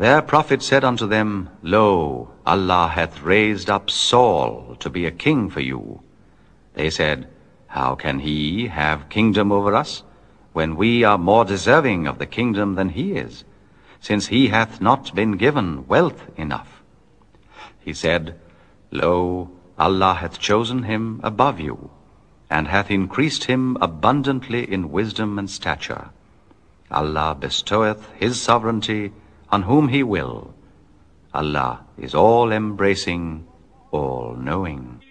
Their prophet said unto them, Lo, Allah hath raised up Saul to be a king for you. They said, How can he have kingdom over us, when we are more deserving of the kingdom than he is, since he hath not been given wealth enough? He said, Lo, Allah hath chosen him above you, and hath increased him abundantly in wisdom and stature. Allah bestoweth his sovereignty on whom he will. Allah is all-embracing, all-knowing.